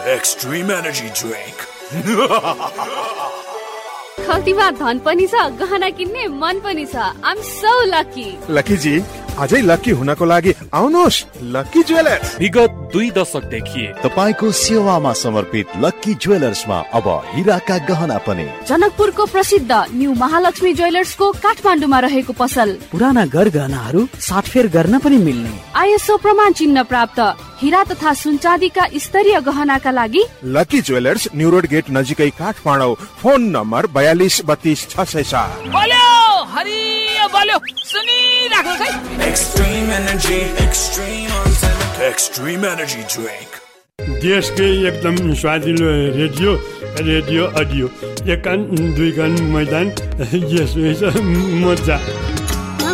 Extreme Energy Drink. खल्तीमा धन पनि छ, गहना किन्ने मन पनि छ। I'm so lucky. लकी जी, अझै लकी हुनको लागि आउनुहोस् लकी ज्वेलर्स। विगत 2 दशकदेखि तपाईको सेवामा समर्पित लकी ज्वेलर्समा अब हीराका गहना पनि। जनकपुरको प्रसिद्ध न्यू महालक्ष्मी ज्वेलर्सको काठमाडौँमा रहेको पसल। पुराना गरगहनाहरू साटफेर गर्न पनि मिल्ने। ISO प्रमाण चिन्ह प्राप्त हीरा तथा सुनचाँदीका स्तरीय गहनाका लागि lucky jewellers, new road get नजिकै Kathmandu. Phone number 4232 Extreme Energy Drink. देशकै एकदम स्वादिलो रेडियो अडियो 1 कान 2 कान मैदान यसो मजा।